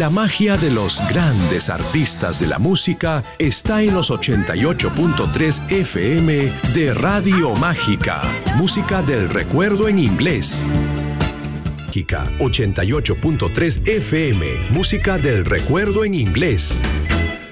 La magia de los grandes artistas de la música está en los 88.3 FM de Radio Mágica. Música del recuerdo en inglés. Mágica 88.3 FM. Música del recuerdo en inglés.